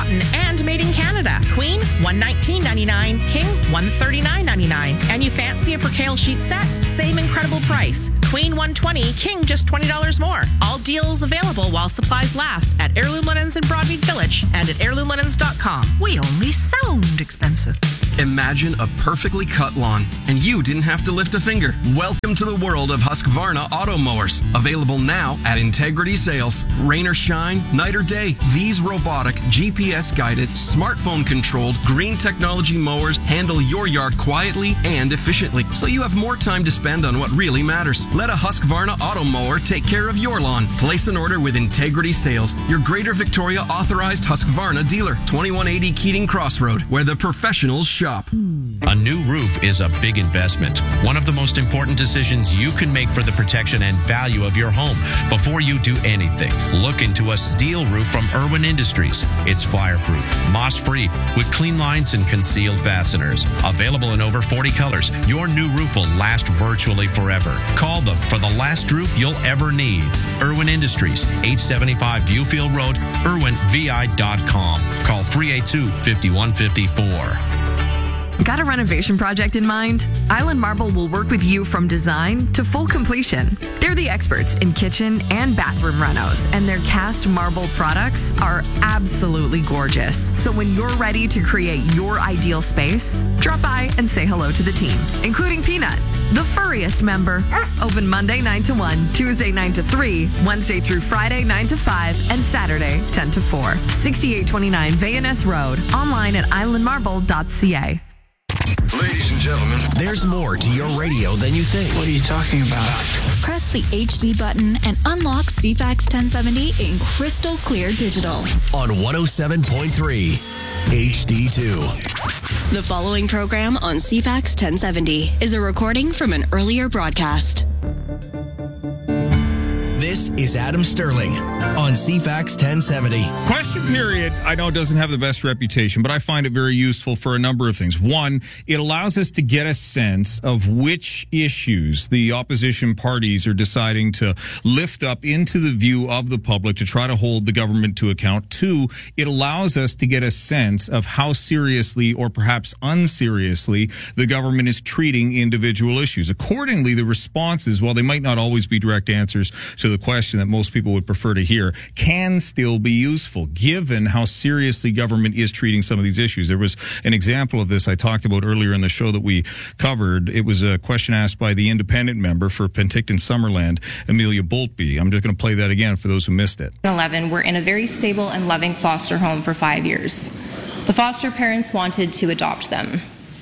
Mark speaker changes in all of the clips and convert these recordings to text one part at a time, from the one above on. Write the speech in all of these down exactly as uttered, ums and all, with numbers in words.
Speaker 1: cotton and made in Canada. Queen, one hundred nineteen dollars and ninety-nine cents. King, one hundred thirty-nine dollars and ninety-nine cents. And you fancy a percale sheet set? Same incredible price. Queen, one hundred twenty dollars. King, just twenty dollars more. All deals available while supplies last at Heirloom Linens in Broadmead Village and at heirloom linens dot com.
Speaker 2: We only sound expensive.
Speaker 3: Imagine a perfectly cut lawn, and you didn't have to lift a finger. Welcome to the world of Husqvarna Auto Mowers. Available now at Integrity Sales. Rain or shine, night or day, these robotic, G P S-guided, smartphone-controlled, green technology mowers handle your yard quietly and efficiently, so you have more time to spend on what really matters. Let a Husqvarna Auto Mower take care of your lawn. Place an order with Integrity Sales, your Greater Victoria authorized Husqvarna dealer. twenty-one eighty Keating Crossroad, where the professionals shop.
Speaker 4: A new roof is a big investment. One of the most important decisions you can make for the protection and value of your home. Before you do anything, look into a steel roof from Irwin Industries. It's fireproof, moss-free, with clean lines and concealed fasteners. Available in over forty colors, your new roof will last virtually forever. Call them for the last roof you'll ever need. Irwin Industries, eight seventy-five Viewfield Road, irwin v i dot com. Call three eight two, five one five four.
Speaker 2: Got a renovation project in mind? Island Marble will work with you from design to full completion. They're the experts in kitchen and bathroom renos, and their cast marble products are absolutely gorgeous. So when you're ready to create your ideal space, drop by and say hello to the team, including Peanut, the furriest member. Open Monday nine to one, Tuesday nine to three, Wednesday through Friday nine to five, and Saturday ten to four. sixty-eight twenty-nine Vayaness Road. Online at island marble dot c a.
Speaker 5: Ladies and gentlemen,
Speaker 6: there's more to your radio than you think.
Speaker 7: What are you talking about?
Speaker 8: Press the H D button and unlock C FAX ten seventy in crystal clear digital.
Speaker 6: On one oh seven point three H D two.
Speaker 8: The following program on C FAX ten seventy is a recording from an earlier broadcast.
Speaker 6: This is Adam Sterling on C FAX ten seventy.
Speaker 9: Question period, I know it doesn't have the best reputation, but I find it very useful for a number of things. One, it allows us to get a sense of which issues the opposition parties are deciding to lift up into the view of the public to try to hold the government to account. Two, it allows us to get a sense of how seriously or perhaps unseriously the government is treating individual issues. Accordingly, the responses, while they might not always be direct answers to the question that most people would prefer to hear, can still be useful given how seriously government is treating some of these issues. There was an example of this I talked about earlier in the show that we covered. It was a question asked by the independent member for Penticton Summerland, Amelia Boltby. I'm just going to play that again for those who missed it.
Speaker 10: eleven were in a very stable and loving foster home for five years. The foster parents wanted to adopt them.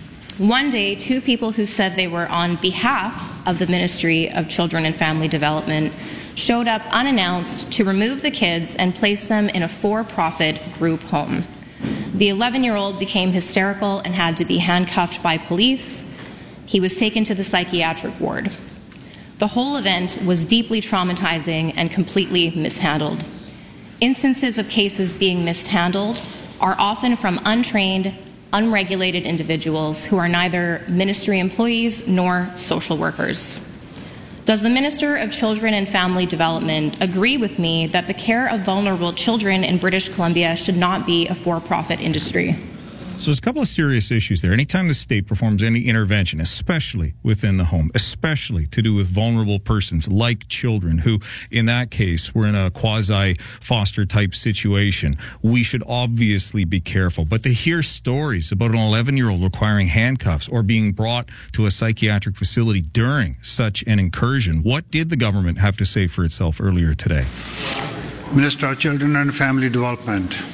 Speaker 10: One day, two people who said they were on behalf of the Ministry of Children and Family Development showed up unannounced to remove the kids and place them in a for-profit group home. The eleven-year-old became hysterical and had to be handcuffed by police. He was taken to the psychiatric ward. The whole event was deeply traumatizing and completely mishandled. Instances of cases being mishandled are often from untrained, unregulated individuals who are neither ministry employees nor social workers. Does the Minister of Children and Family Development agree with me that the care of vulnerable children in British Columbia should not be a for-profit industry?
Speaker 9: So there's a couple of serious issues there. Anytime the state performs any intervention, especially within the home, especially to do with vulnerable persons like children who, in that case, were in a quasi-foster type situation, we should obviously be careful. But to hear stories about an eleven-year-old requiring handcuffs or being brought to a psychiatric facility during such an incursion, what did the government have to say for itself earlier today?
Speaker 7: Minister of Children and Family Development.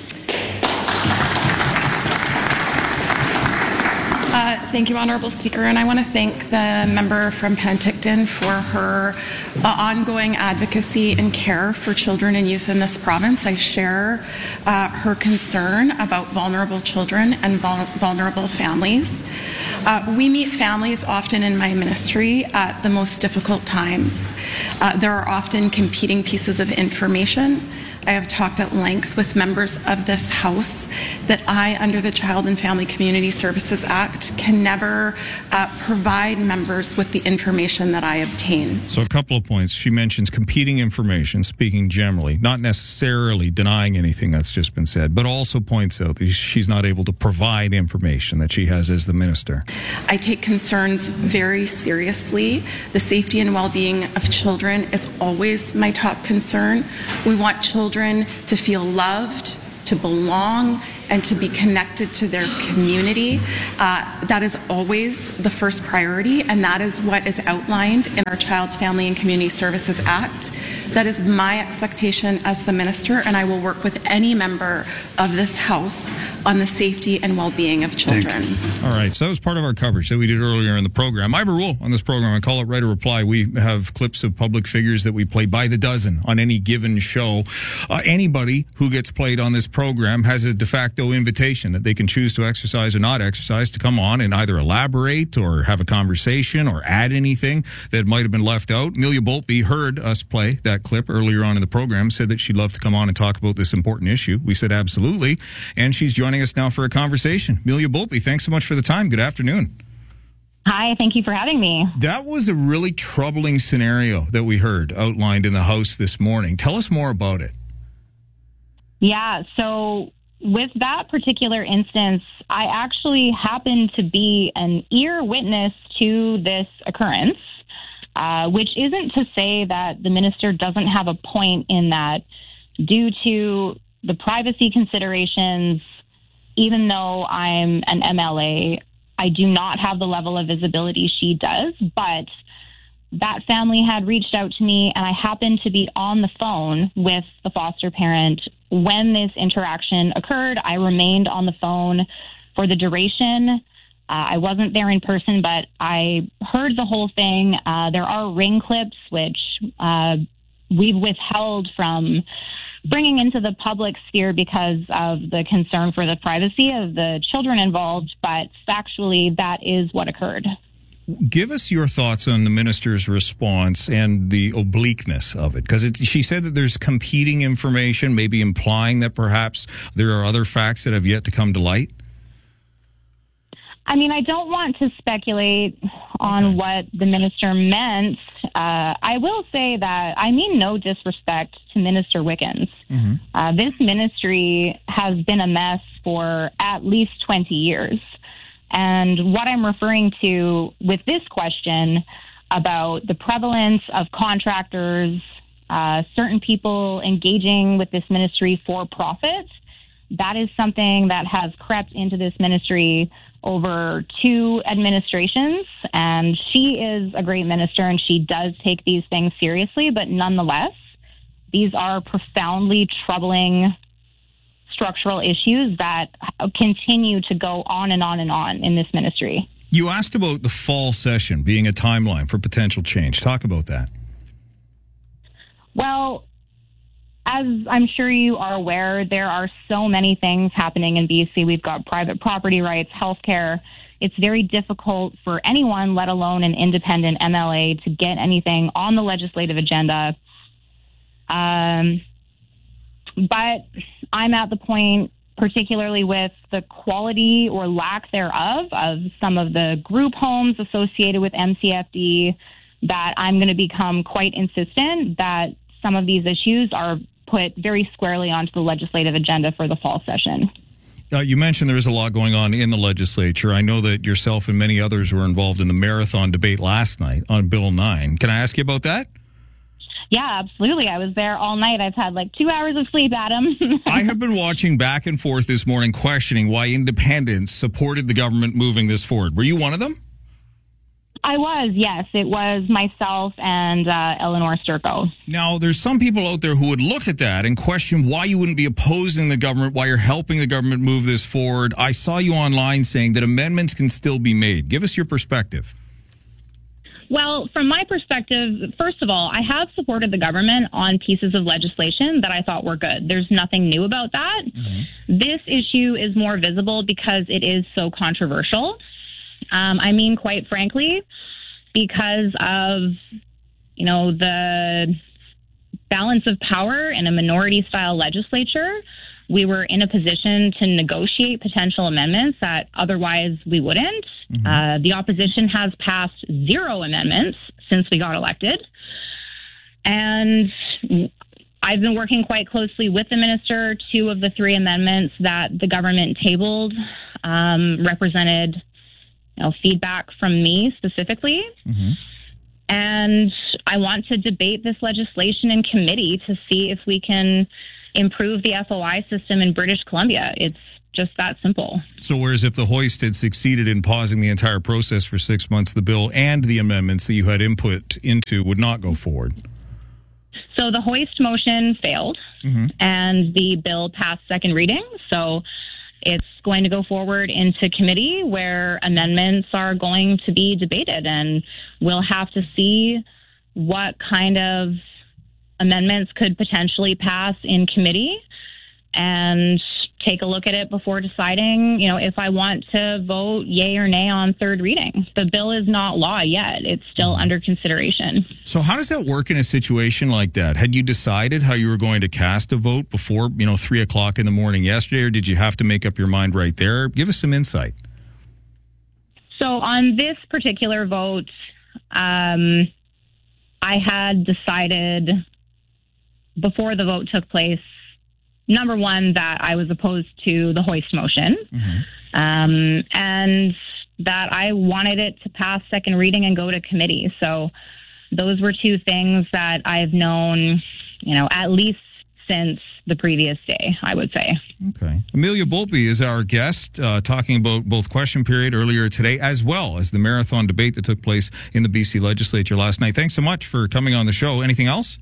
Speaker 11: Uh, thank you, Honourable Speaker, and I want to thank the member from Penticton for her uh, ongoing advocacy and care for children and youth in this province. I share uh, her concern about vulnerable children and vul vulnerable families. Uh, we meet families often in my ministry at the most difficult times. Uh, there are often competing pieces of information I have talked at length with members of this House that I, under the Child and Family Community Services Act, can never uh, provide members with the information that I obtain.
Speaker 9: So a couple of points. She mentions competing information, speaking generally, not necessarily denying anything that's just been said, but also points out that she's not able to provide information that she has as the minister.
Speaker 11: I take concerns very seriously. The safety and well-being of children is always my top concern. We want children to feel loved, to belong, and to be connected to their community. Uh, that is always the first priority, and that is what is outlined in our Child, Family, and Community Services Act. That is my expectation as the minister, and I will work with any member of this House on the safety and well-being of children.
Speaker 9: All right, so that was part of our coverage that we did earlier in the program. I have a rule on this program. I call it Right or Reply. We have clips of public figures that we play by the dozen on any given show. Uh, anybody who gets played on this program has a de facto invitation that they can choose to exercise or not exercise to come on and either elaborate or have a conversation or add anything that might have been left out. Amelia Boltby heard us play that clip earlier on in the program, said that she'd love to come on and talk about this important issue. We said absolutely, and she's joining us now for a conversation. Amelia Boltby, thanks so much for the time. Good afternoon.
Speaker 12: Hi, thank you for having me.
Speaker 9: That was a really troubling scenario that we heard outlined in the House this morning. Tell us more about it.
Speaker 12: Yeah, so with that particular instance, I actually happened to be an ear witness to this occurrence. Uh, which isn't to say that the minister doesn't have a point in that due to the privacy considerations, even though I'm an M L A, I do not have the level of visibility she does. But that family had reached out to me, and I happened to be on the phone with the foster parent when this interaction occurred. I remained on the phone for the duration. Uh, I wasn't there in person, but I heard the whole thing. Uh, there are ring clips, which uh, we've withheld from bringing into the public sphere because of the concern for the privacy of the children involved. But factually, that is what occurred.
Speaker 9: Give us your thoughts on the minister's response and the obliqueness of it, because she said that there's competing information, maybe implying that perhaps there are other facts that have yet to come to light.
Speaker 12: I mean, I don't want to speculate on okay. what the minister meant. Uh, I will say that I mean no disrespect to Minister Wickens. Mm-hmm. Uh, this ministry has been a mess for at least twenty years. And what I'm referring to with this question about the prevalence of contractors, uh, certain people engaging with this ministry for profit, that is something that has crept into this ministry over two administrations, and she is a great minister and she does take these things seriously, but nonetheless, these are profoundly troubling structural issues that continue to go on and on and on in this ministry.
Speaker 9: You asked about the fall session being a timeline for potential change. Talk about that.
Speaker 12: Well, as I'm sure you are aware, there are so many things happening in B C. We've got private property rights, healthcare. It's very difficult for anyone, let alone an independent M L A, to get anything on the legislative agenda. Um, but I'm at the point, particularly with the quality or lack thereof of some of the group homes associated with M C F D, that I'm going to become quite insistent that some of these issues are put very squarely onto the legislative agenda for the fall session.
Speaker 9: Uh, you mentioned there is a lot going on in the legislature. I know that yourself and many others were involved in the marathon debate last night on Bill nine. Can I ask you about that?
Speaker 12: Yeah, absolutely. I was there all night. I've had like two hours of sleep, Adam.
Speaker 9: I have been watching back and forth this morning, questioning why independents supported the government moving this forward. Were you one of them?
Speaker 12: I was, yes. It was myself and uh, Eleanor Sturko.
Speaker 9: Now, there's some people out there who would look at that and question why you wouldn't be opposing the government, why you're helping the government move this forward. I saw you online saying that amendments can still be made. Give us your perspective.
Speaker 12: Well, from my perspective, first of all, I have supported the government on pieces of legislation that I thought were good. There's nothing new about that. Mm-hmm. This issue is more visible because it is so controversial. Um, I mean, quite frankly, because of, you know, the balance of power in a minority-style legislature, we were in a position to negotiate potential amendments that otherwise we wouldn't. Mm-hmm. Uh, the opposition has passed zero amendments since we got elected. And I've been working quite closely with the minister. Two of the three amendments that the government tabled um, represented you know, feedback from me specifically. Mm-hmm. And I want to debate this legislation in committee to see if we can improve the F O I system in British Columbia. It's just that simple.
Speaker 9: So whereas if the hoist had succeeded in pausing the entire process for six months, the bill and the amendments that you had input into would not go forward?
Speaker 12: So the hoist motion failed, mm-hmm. and the bill passed second reading. So it's going to go forward into committee where amendments are going to be debated, and we'll have to see what kind of amendments could potentially pass in committee and take a look at it before deciding, you know, if I want to vote yay or nay on third reading. The bill is not law yet. It's still under consideration.
Speaker 9: So how does that work in a situation like that? Had you decided how you were going to cast a vote before, you know, three o'clock in the morning yesterday, or did you have to make up your mind right there? Give us some insight.
Speaker 12: So on this particular vote, um, I had decided before the vote took place, number one, that I was opposed to the hoist motion, mm-hmm. um, and that I wanted it to pass second reading and go to committee. So those were two things that I've known, you know, at least since the previous day, I would say.
Speaker 9: Okay. Amelia Volpe is our guest, uh, talking about both question period earlier today, as well as the marathon debate that took place in the B C legislature last night. Thanks so much for coming on the show. Anything else?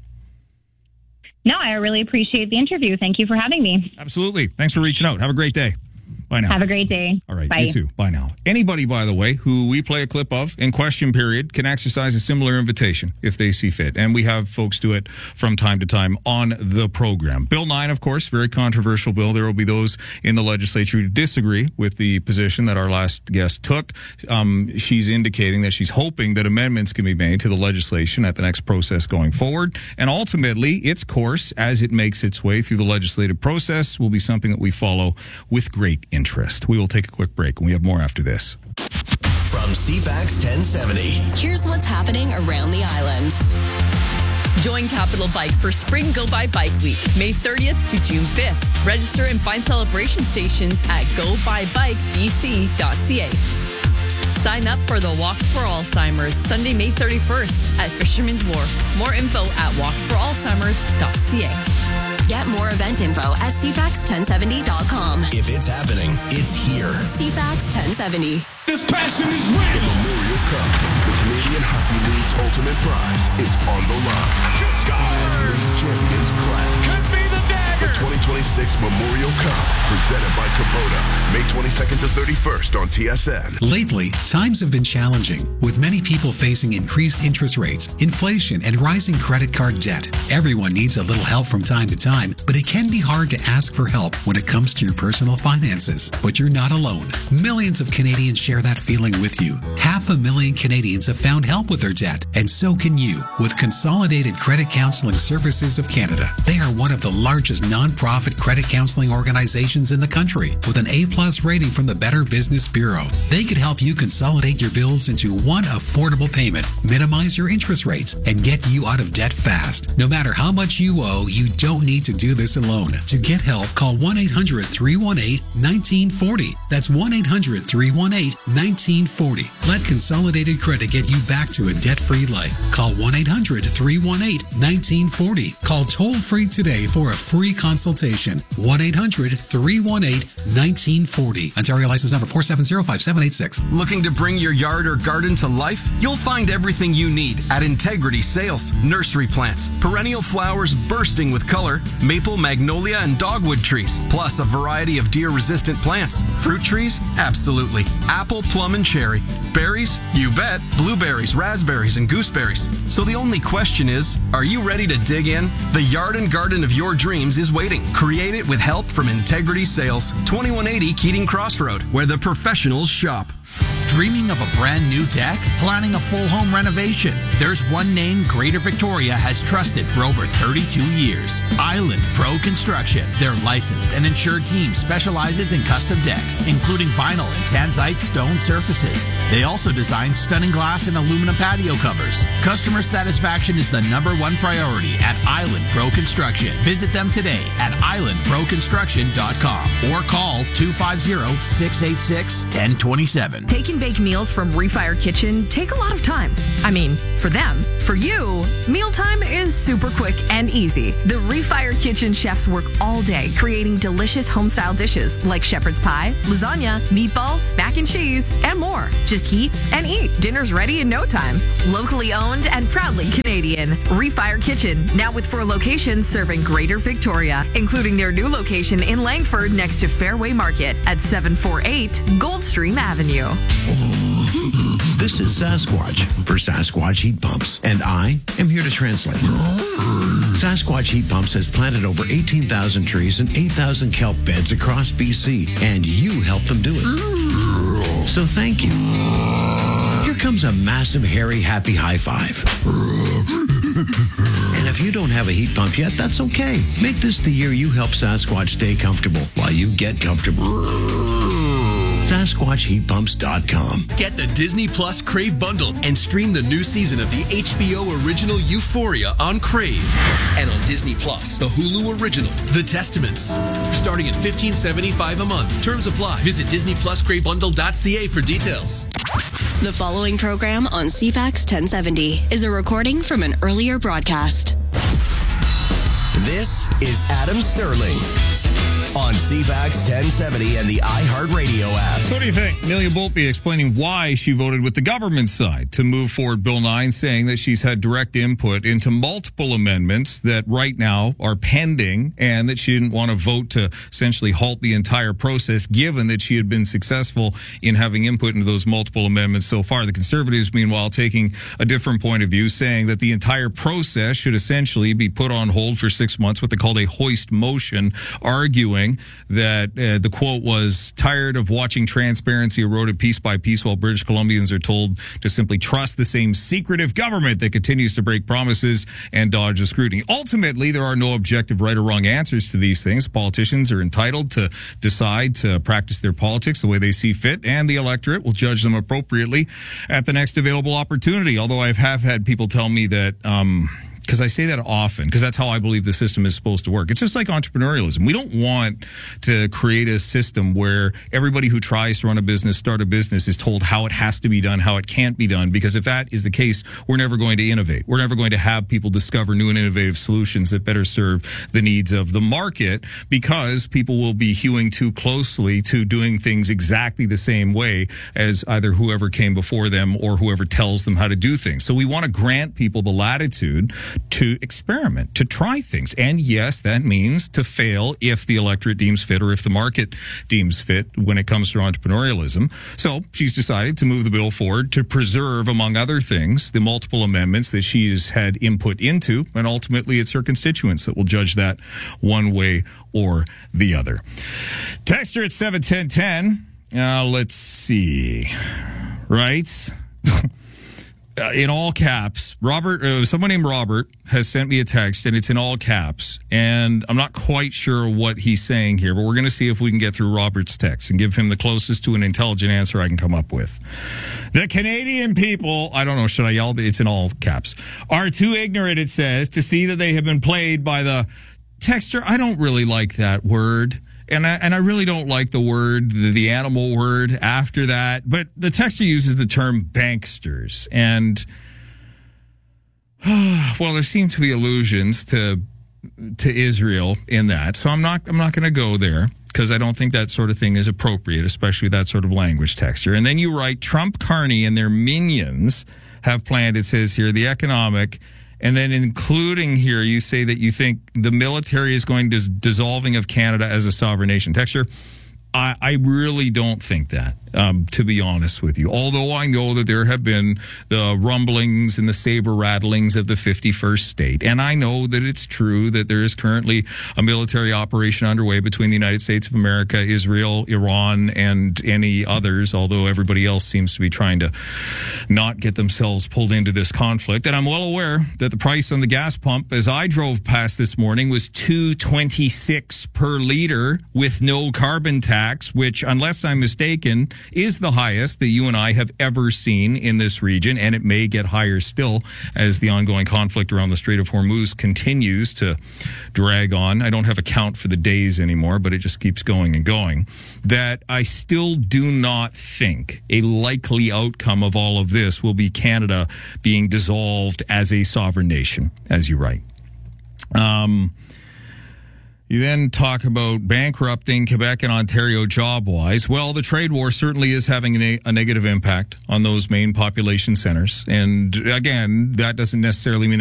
Speaker 12: No, I really appreciate the interview. Thank you for having me.
Speaker 9: Absolutely. Thanks for reaching out. Have a great day. Bye now.
Speaker 12: Have a great day.
Speaker 9: All right.
Speaker 12: Bye.
Speaker 9: You too. Bye now. Anybody, by the way, who we play a clip of in question period can exercise a similar invitation if they see fit. And we have folks do it from time to time on the program. Bill nine, of course, very controversial bill. There will be those in the legislature who disagree with the position that our last guest took. Um, she's indicating that she's hoping that amendments can be made to the legislation at the next process going forward. And ultimately, its course, as it makes its way through the legislative process, will be something that we follow with great interest. We will take a quick break, and we have more after this.
Speaker 6: From C FAX ten seventy.
Speaker 8: Here's what's happening around the island.
Speaker 2: Join Capital Bike for Spring Go By Bike Week, May thirtieth to June fifth. Register and find celebration stations at go by bike b c dot c a. Sign up for the Walk for Alzheimer's Sunday, May thirty-first at Fisherman's Wharf. More info at walk for alzheimers dot c a.
Speaker 8: Get more event info at c fax ten seventy dot com.
Speaker 6: If it's happening, it's here.
Speaker 8: C FAX ten seventy.
Speaker 5: This passion is real. The Memorial Cup, the Canadian Hockey League's ultimate prize, is on the line. Shoot scores! League champions clash. Could be the dagger. The twenty twenty-six Memorial Cup, presented by Kubota, May twenty-second to thirty-first on T S N.
Speaker 13: Lately, times have been challenging, with many people facing increased interest rates, inflation, and rising credit card debt. Everyone needs a little help from time to time, but it can be hard to ask for help when it comes to your personal finances. But you're not alone. Millions of Canadians share that feeling with you. Half a million Canadians have found help with their debt, and so can you with Consolidated Credit Counseling Services of Canada. They are one of the largest nonprofit credit counseling organizations in the country, with an A-plus rating from the Better Business Bureau. They could help you consolidate your bills into one affordable payment, minimize your interest rates, and get you out of debt fast. No matter how much you owe, you don't need to do this alone. To get help, call one eight hundred three one eight one nine four zero. That's one eight hundred three one eight one nine four zero. Let Consolidated Credit get you back to a debt-free life. Call one eight hundred three one eight one nine four zero. Call toll-free today for a free consultation. one eight hundred three one eight one nine four zero. Ontario license number four seven zero five seven eight six.
Speaker 3: Looking to bring your yard or garden to life? You'll find everything you need at Integrity Sales. Nursery plants, perennial flowers bursting with color, maple, magnolia, and dogwood trees, plus a variety of deer-resistant plants. Fruit trees? Absolutely. Apple, plum, and cherry. Berries? You bet. Blueberries, raspberries, and gooseberries. So the only question is, are you ready to dig in? The yard and garden of your dreams is waiting. Create it with help from Integrity Sales, twenty-one eighty Keating Crossroad, where the professionals shop.
Speaker 14: Dreaming of a brand new deck? Planning a full home renovation? There's one name Greater Victoria has trusted for over thirty-two years. Island Pro Construction. Their licensed and insured team specializes in custom decks, including vinyl and tanzite stone surfaces. They also design stunning glass and aluminum patio covers. Customer satisfaction is the number one priority at Island Pro Construction. Visit them today at island pro construction dot com or call two five zero, six eight six, one zero two seven.
Speaker 2: Take and bake meals from Refire Kitchen take a lot of time. I mean, for them. For you, mealtime is super quick and easy. The Refire Kitchen chefs work all day creating delicious home-style dishes like shepherd's pie, lasagna, meatballs, mac and cheese, and more. Just heat and eat. Dinner's ready in no time. Locally owned and proudly Canadian. Refire Kitchen, now with four locations serving Greater Victoria, including their new location in Langford next to Fairway Market at seven forty-eight Goldstream Avenue.
Speaker 15: This is Sasquatch for Sasquatch Heat Pumps, and I am here to translate. Sasquatch Heat Pumps has planted over eighteen thousand trees and eight thousand kelp beds across B C, and you helped them do it. So thank you. Here comes a massive, hairy, happy high five. And if you don't have a heat pump yet, that's okay. Make this the year you help Sasquatch stay comfortable while you get comfortable. Sasquatch Heat Pumps dot com.
Speaker 16: Get the Disney Plus Crave bundle and stream the new season of the H B O original Euphoria on Crave. And on Disney Plus, the Hulu original, The Testaments. Starting at fifteen seventy-five a month. Terms apply. Visit Disney Plus Crave Bundle dot C A for details.
Speaker 8: The following program on C FAX ten seventy is a recording from an earlier broadcast.
Speaker 6: This is Adam Sterling on C FAX ten seventy and the iHeartRadio app.
Speaker 9: So what do you think? Amelia Boltby explaining why she voted with the government side to move forward Bill nine, saying that she's had direct input into multiple amendments that right now are pending and that she didn't want to vote to essentially halt the entire process, given that she had been successful in having input into those multiple amendments so far. The Conservatives, meanwhile, taking a different point of view, saying that the entire process should essentially be put on hold for six months, what they called a hoist motion, arguing that uh, the quote was, tired of watching transparency eroded piece by piece while British Columbians are told to simply trust the same secretive government that continues to break promises and dodge the scrutiny. Ultimately, there are no objective right or wrong answers to these things. Politicians are entitled to decide to practice their politics the way they see fit, and the electorate will judge them appropriately at the next available opportunity. Although I have had people tell me that, um, because I say that often, because that's how I believe the system is supposed to work. It's just like entrepreneurialism. We don't want to create a system where everybody who tries to run a business, start a business, is told how it has to be done, how it can't be done, because if that is the case, we're never going to innovate. We're never going to have people discover new and innovative solutions that better serve the needs of the market, because people will be hewing too closely to doing things exactly the same way as either whoever came before them or whoever tells them how to do things. So we want to grant people the latitude to experiment, to try things. And yes, that means to fail if the electorate deems fit or if the market deems fit when it comes to entrepreneurialism. So she's decided to move the bill forward to preserve, among other things, the multiple amendments that she's had input into. And ultimately, it's her constituents that will judge that one way or the other. Text her at seven ten ten. Uh, let's see. Right? Uh, in all caps, Robert, uh, someone named Robert has sent me a text, and it's in all caps, and I'm not quite sure what he's saying here, but we're going to see if we can get through Robert's text and give him the closest to an intelligent answer I can come up with. The Canadian people, I don't know, should I yell? It's in all caps, are too ignorant, it says, to see that they have been played by the texter. I don't really like that word. And I, and I really don't like the word, the, the animal word after that. But the texter uses the term banksters. And, well, there seem to be allusions to to Israel in that. So I'm not I'm not going to go there, because I don't think that sort of thing is appropriate, especially that sort of language texture. And then you write, Trump, Carney, and their minions have planned, it says here, the economic... And then including here, you say that you think the military is going to dissolving of Canada as a sovereign nation. Texture, I, I really don't think that. um, to be honest with you. Although I know that there have been the rumblings and the saber rattlings of the fifty-first state. And I know that it's true that there is currently a military operation underway between the United States of America, Israel, Iran, and any others, although everybody else seems to be trying to not get themselves pulled into this conflict. And I'm well aware that the price on the gas pump, as I drove past this morning, was two twenty-six per liter with no carbon tax, which, unless I'm mistaken, is the highest that you and I have ever seen in this region, and it may get higher still as the ongoing conflict around the Strait of Hormuz continues to drag on. I don't have a count for the days anymore, but it just keeps going and going. That I still do not think a likely outcome of all of this will be Canada being dissolved as a sovereign nation, as you write. Um... You then talk about bankrupting Quebec and Ontario job-wise. Well, the trade war certainly is having a, a negative impact on those main population centers. And again, that doesn't necessarily mean